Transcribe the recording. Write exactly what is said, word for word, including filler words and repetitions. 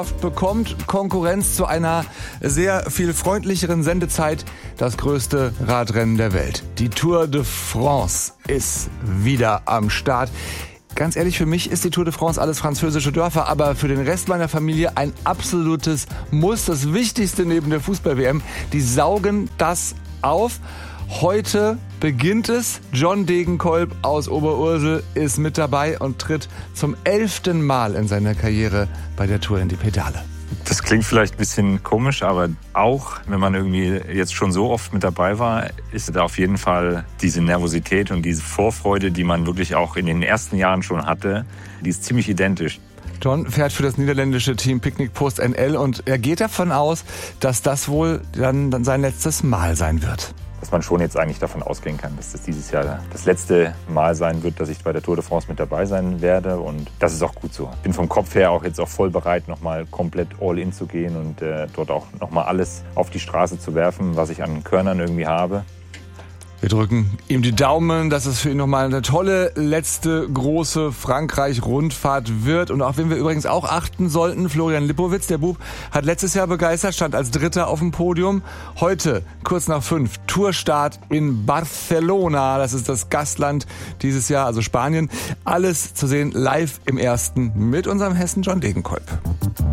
bekommt Konkurrenz zu einer sehr viel freundlicheren Sendezeit. Das größte Radrennen der Welt. Die Tour de France ist wieder am Start. Ganz ehrlich, für mich ist die Tour de France alles französische Dörfer, aber für den Rest meiner Familie ein absolutes Muss. Das Wichtigste neben der Fußball-W M. Die saugen das auf. Heute beginnt es. John Degenkolb aus Oberursel ist mit dabei und tritt zum elften Mal in seiner Karriere bei der Tour in die Pedale. Das klingt vielleicht ein bisschen komisch, aber auch wenn man irgendwie jetzt schon so oft mit dabei war, ist da auf jeden Fall diese Nervosität und diese Vorfreude, die man wirklich auch in den ersten Jahren schon hatte, die ist ziemlich identisch. John fährt für das niederländische Team Picnic Post N L und er geht davon aus, dass das wohl dann, dann sein letztes Mal sein wird. Dass man schon jetzt eigentlich davon ausgehen kann, dass das dieses Jahr das letzte Mal sein wird, dass ich bei der Tour de France mit dabei sein werde. Und das ist auch gut so. Ich bin vom Kopf her auch jetzt auch voll bereit, nochmal komplett all in zu gehen und äh, dort auch nochmal alles auf die Straße zu werfen, was ich an Körnern irgendwie habe. Wir drücken ihm die Daumen, dass es für ihn nochmal eine tolle letzte große Frankreich-Rundfahrt wird. Und auf wen wir übrigens auch achten sollten, Florian Lipowitz, der Bub, hat letztes Jahr begeistert, stand als Dritter auf dem Podium. Heute, kurz nach fünf, Tourstart in Barcelona. Das ist das Gastland dieses Jahr, also Spanien. Alles zu sehen live im Ersten mit unserem Hessen John Degenkolb.